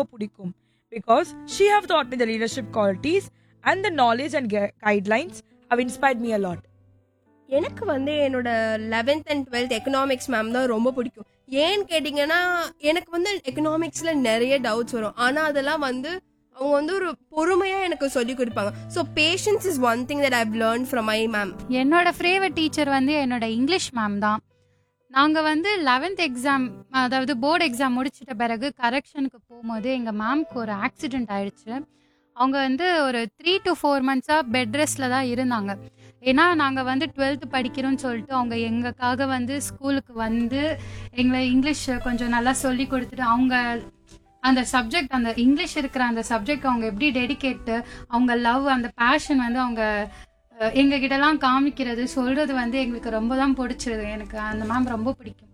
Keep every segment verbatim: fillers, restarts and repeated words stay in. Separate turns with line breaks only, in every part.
ரொம்ப பிடிக்கும். Because she have taught me the leadership qualities and the knowledge and gu- guidelines have inspired me a lot.
எனக்கு வந்து என்னோட eleventh and twelfth economics ma'am தான் ரொம்ப பிடிக்கும். ஏன்னு கேட்டிங்கன்னா எனக்கு வந்து எக்கனாமிக்ஸில் நிறைய டவுட்ஸ் வரும். ஆனால் அதெல்லாம் வந்து அவங்க வந்து ஒரு பொறுமையாக எனக்கு சொல்லி கொடுப்பாங்க. So patience is one thing that I've learn from my mam.
என்னோட ஃபேவரட் டீச்சர் வந்து என்னோட இங்கிலீஷ் மேம் தான். நாங்கள் வந்து லெவன்த் எக்ஸாம், அதாவது போர்டு எக்ஸாம் முடிச்சிட்ட பிறகு கரெக்ஷனுக்கு போகும்போது எங்கள் மேம்க்கு ஒரு ஆக்சிடெண்ட் ஆயிடுச்சு. அவங்க வந்து ஒரு த்ரீ டு ஃபோர் மந்த்ஸாக பெட் ரெஸ்ட்டில் தான் இருந்தாங்க. ஏன்னா நாங்கள் வந்து டுவெல்த்து படிக்கிறோன்னு சொல்லிட்டு அவங்க எங்களுக்காக வந்து ஸ்கூலுக்கு வந்து எங்களை இங்கிலீஷ் கொஞ்சம் நல்லா சொல்லி கொடுத்துட்டு அவங்க அந்த சப்ஜெக்ட், அந்த இங்கிலீஷ் இருக்கிற அந்த சப்ஜெக்ட் அவங்க எப்படி டெடிகேட்டு, அவங்க லவ், அந்த பேஷன் வந்து அவங்க எங்ககிட்டலாம் காமிக்கிறது சொல்கிறது வந்து எங்களுக்கு ரொம்ப தான் பிடிச்சிருது. எனக்கு அந்த மேம் ரொம்ப பிடிக்கும்.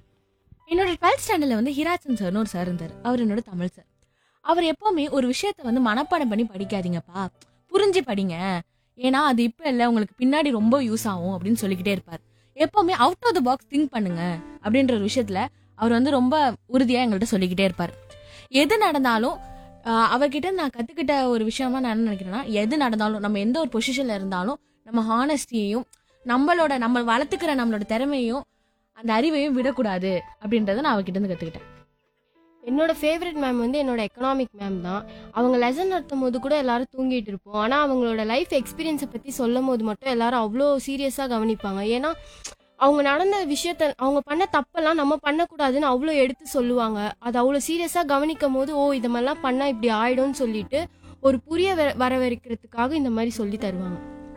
என்னோட டுவெல்த் ஸ்டாண்டர்டில் வந்து ஹிராச்சன் சார்னு ஒரு சார் இருந்தார். அவர் என்னோட தமிழ் சார். அவர் எப்போவுமே ஒரு விஷயத்த வந்து மனப்பாடம் பண்ணி படிக்காதீங்கப்பா, புரிஞ்சு படிங்க, ஏன்னா அது இப்போ இல்லை உங்களுக்கு பின்னாடி ரொம்ப யூஸ் ஆகும் அப்படின்னு சொல்லிக்கிட்டே இருப்பார். எப்போவுமே out of the box think பண்ணுங்க அப்படின்ற ஒரு விஷயத்தில் அவர் வந்து ரொம்ப உறுதியாக எங்கள்கிட்ட சொல்லிக்கிட்டே இருப்பார். எது நடந்தாலும் அவர்கிட்ட நான் கற்றுக்கிட்ட ஒரு விஷயமா நான் என்ன நினைக்கிறேன்னா, எது நடந்தாலும் நம்ம எந்த ஒரு பொசிஷனில் இருந்தாலும் நம்ம ஹானஸ்டியையும் நம்மளோட நம்ம வளர்த்துக்கிற நம்மளோட திறமையும் அந்த அறிவையும் விடக்கூடாது அப்படின்றத நான் அவர்கிட்ட இருந்து கற்றுக்கிட்டேன்.
என்னோட ஃபேவரட் மேம் வந்து என்னோட எக்கனாமிக் மேம் தான். அவங்க லெசன் நடத்தும் போது கூட எல்லாரும் தூங்கிட்டு இருப்போம். ஆனால் அவங்களோட லைஃப் எக்ஸ்பீரியன்ஸை பற்றி சொல்லும் போது மட்டும் எல்லாரும் அவ்வளோ சீரியஸாக கவனிப்பாங்க. ஏன்னா அவங்க நடந்த விஷயத்த, அவங்க பண்ண தப்பெல்லாம் நம்ம பண்ணக்கூடாதுன்னு அவ்வளோ எடுத்து சொல்லுவாங்க. அது அவ்வளோ சீரியஸாக கவனிக்கும் போது ஓ இது மாதிரிலாம் பண்ணால் இப்படி ஆயிடும்னு சொல்லிட்டு ஒரு புரிய வர வைக்கிறதுக்காக இந்த மாதிரி சொல்லி தருவாங்க.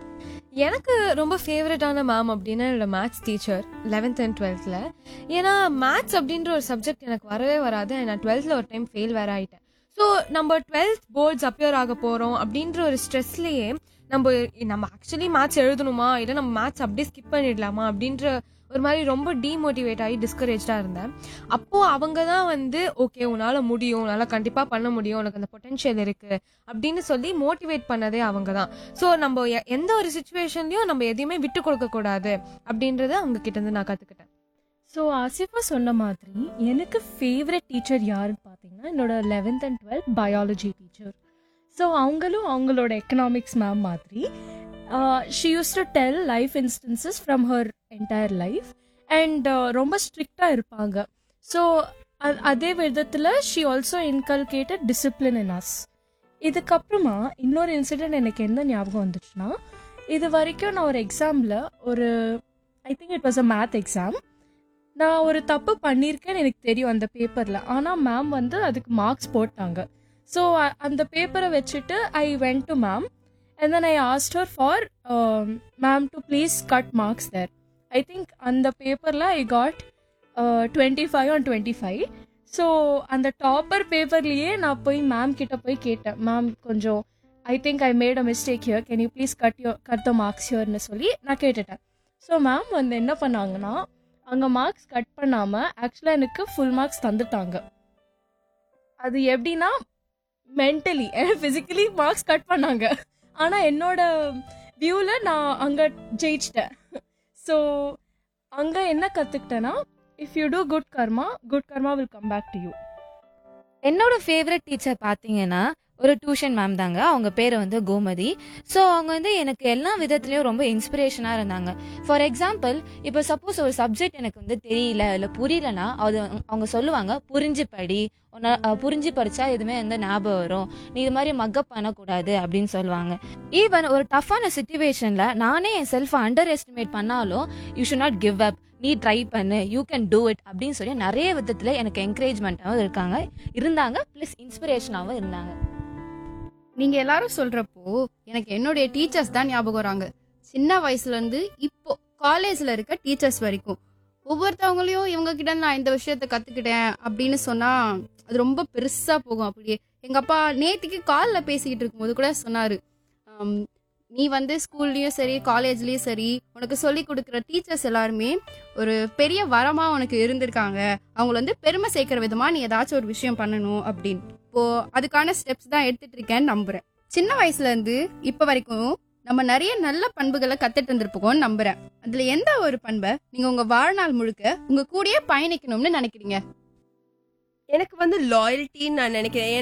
எனக்கு ரொம்ப ஃபேவரட்டான மேம் அப்படின்னா என்னோட மேத்ஸ் டீச்சர் லெவன்த் அண்ட் டுவெல்த்தில். ஏன்னா மேத்ஸ் அப்படின்ற ஒரு சப்ஜெக்ட் எனக்கு வரவே வராது. நான் டுவெல்த்தில் ஒரு டைம் ஃபெயில் வேற ஆகிட்டேன். ஸோ நம்ம டுவெல்த் போர்ட்ஸ் அப்பியர் ஆக போகிறோம் அப்படின்ற ஒரு ஸ்ட்ரெஸ்லேயே நம்ம நம்ம ஆக்சுவலி மேத்ஸ் எழுதணுமா இல்லை நம்ம மேத்ஸ் அப்படியே ஸ்கிப் பண்ணிடலாமா அப்படின்ற ஒரு மாதிரி ரொம்ப டீமோட்டிவேட் ஆகி டிஸ்கரேஜாக இருந்தேன். அப்போது அவங்க தான் வந்து ஓகே உன்னால் முடியும், உன்னால் கண்டிப்பாக பண்ண முடியும், உனக்கு அந்த பொட்டென்ஷியல் இருக்குது அப்படின்னு சொல்லி மோட்டிவேட் பண்ணதே அவங்க தான். ஸோ நம்ம எந்த ஒரு சுச்சுவேஷன்லையும் நம்ம எதையுமே விட்டு கொடுக்கக்கூடாது அப்படின்றத அவங்க கிட்டேருந்து நான் கற்றுக்கிட்டேன்.
ஸோ ஆசிஃபா சொன்ன மாதிரி எனக்கு ஃபேவரட் டீச்சர் யாருன்னு பார்த்தீங்கன்னா என்னோட eleventh and twelfth biology teacher. So அவங்களும் அவங்களோட எக்கனாமிக்ஸ் மேம் மாதிரி she use to tell life instances from her entire life and ரொம்ப ஸ்ட்ரிக்டாக இருப்பாங்க. ஸோ அதே விதத்தில் she also inculcated discipline in us. இதுக்கப்புறமா இன்னொரு இன்சிடென்ட் எனக்கு என்ன ஞாபகம் வந்துச்சுன்னா, இது வரைக்கும் நான் ஒரு எக்ஸாமில் ஒரு I think it was a math exam, நான் ஒரு தப்பு பண்ணியிருக்கேன்னு எனக்கு தெரியும் அந்த பேப்பரில். ஆனால் மேம் வந்து அதுக்கு மார்க்ஸ் போட்டாங்க. ஸோ அந்த பேப்பரை வச்சுட்டு I went to ma'am and then I asked her for um, ma'am to please cut marks there. I think on the paper la I got uh, twenty-five on twenty-five. So அந்த topper பேப்பர்லேயே நான் போய் ma'am கிட்ட போய் கேட்டேன், ma'am கொஞ்சம் I think I made a mistake here, can you please cut your cut the marks ஹியர்னு சொல்லி நான் கேட்டுட்டேன். ஸோ மேம் வந்து என்ன பண்ணாங்கன்னா, அங்கே மார்க்ஸ் கட் பண்ணாமல் ஆக்சுவலாக எனக்கு ஃபுல் மார்க்ஸ் தந்துட்டாங்க. அது எப்படின்னா மென்டலி ஃபிசிக்கலி மார்க்ஸ் கட் பண்ணாங்க, ஆனால் என்னோட வியூவில் நான் அங்கே ஜெயிச்சிட்டேன். ஸோ அங்கே என்ன கற்றுக்கிட்டேன்னா, if you two good karma, good karma will come back to you.
என்னோட ஃபேவரட் டீச்சர் பார்த்தீங்கன்னா ஒரு டியூஷன் மேம் தாங்க. அவங்க பேர் வந்து கோமதி. ஸோ அவங்க வந்து எனக்கு எல்லா விதத்துலேயும் ரொம்ப இன்ஸ்பிரேஷனாக இருந்தாங்க. ஃபார் எக்ஸாம்பிள், இப்போ சப்போஸ் ஒரு சப்ஜெக்ட் எனக்கு வந்து தெரியல இல்லை புரியலன்னா அது அவங்க சொல்லுவாங்க, புரிஞ்சு படி, உன்னை புரிஞ்சு படித்தா எதுவுமே வந்து ஞாபகம் வரும், நீ இது மாதிரி மக்கப் பண்ணக்கூடாது அப்படின்னு சொல்லுவாங்க. ஈவன் ஒரு டஃப்பான சுச்சுவேஷனில் நானே என் செல்ஃபை அண்டர் எஸ்டிமேட் பண்ணாலும் you should not give up, நீ ட்ரை பண்ணு, யூ கேன் டூ இட் அப்படின்னு சொல்லி நிறைய விதத்தில் எனக்கு என்கரேஜ்மெண்ட்டாகவும் இருக்காங்க இருந்தாங்க ப்ளஸ் இன்ஸ்பிரேஷனாகவும் இருந்தாங்க.
நீங்க எல்லாரும் சொல்றப்போ எனக்கு என்னுடைய டீச்சர்ஸ் தான் ஞாபகம் வராங்க. சின்ன வயசுல இருந்து இப்போ காலேஜ்ல இருக்க டீச்சர்ஸ் வரைக்கும் ஒவ்வொருத்தவங்களையும் இவங்க கிட்ட நான் இந்த விஷயத்த கத்துக்கிட்டேன் அப்படின்னு சொன்னா அது ரொம்ப பெருசா போகும். அப்படியே எங்க அப்பா நேத்துக்கு கால்ல பேசிக்கிட்டு இருக்கும்போது கூட சொன்னாரு, நீ வந்து ஸ்கூல்லயும் சரி காலேஜ்லயும் சரி உனக்கு சொல்லி கொடுக்குற டீச்சர்ஸ் எல்லாருமே ஒரு பெரிய வரமா உனக்கு இருந்திருக்காங்க, அவங்களை வந்து பெருமை சேர்க்கிற விதமா நீ ஏதாச்சும் ஒரு விஷயம் பண்ணணும் அப்படின்னு. இப்போ அதுக்கான ஸ்டெப்ஸ் தான் எடுத்துட்டு இருக்கேன்னு நம்புறேன். சின்ன வயசுல இருந்து இப்ப வரைக்கும் நம்ம நிறைய நல்ல பண்புகளை கத்துட்டு இருந்திருப்போம்னு நம்புறேன். அதுல எந்த ஒரு பண்பை நீங்க உங்க வாழ்நாள் முழுக்க உங்க கூடயே பயணிக்கணும்னு நினைக்கிறீங்க?
எனக்கு வந்து லாயல்ட்டின்னு நான் நினைக்கிறேன்.